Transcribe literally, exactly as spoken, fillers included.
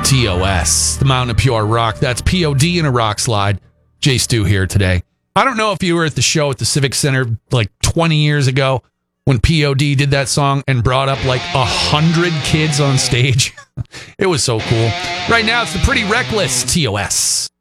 T O S, the Mountain of Pure Rock. That's P O D in a rock slide. Jay Stu here today. I don't know if you were at the show at the Civic Center like twenty years ago when P O D did that song and brought up like a hundred kids on stage. It was so cool. Right now, it's the Pretty Reckless T O S.